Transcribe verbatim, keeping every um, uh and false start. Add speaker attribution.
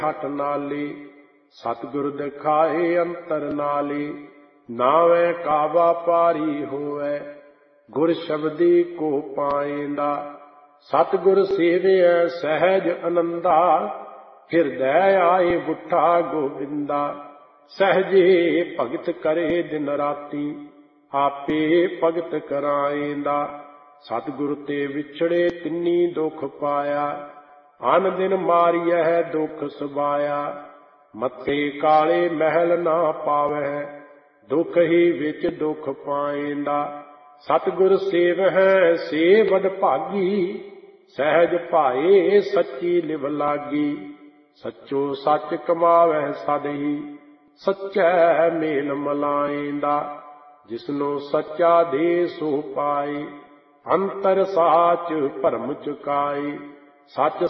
Speaker 1: हट नाले, सतगुर दिखाए अंतर नाले। नावे काबा पारी होवे, गुर शब्दी को पाएंदा। सतगुर सेविया सहज आनंदा, हिरदय आए बुठा गोबिंदा। सहजे भगत करे दिन राती, आपे भगत कराएंदा। सतगुर ते विछड़े तिन्नी दुख पाया, अन दिन मारिया है दुख सबाया। मत्थे काले महल ना पावै, दुख ही विच दुख पाएंदा। सतगुर सेव है से वड भागी, सहज भाए सच्ची लिव लागी। सच्चो सच कमावै सद ही, सच्चै मेल मलाएंदा। जिसनो सच्चा दे सो पाए, अंतर साच भरम चुकाए। सच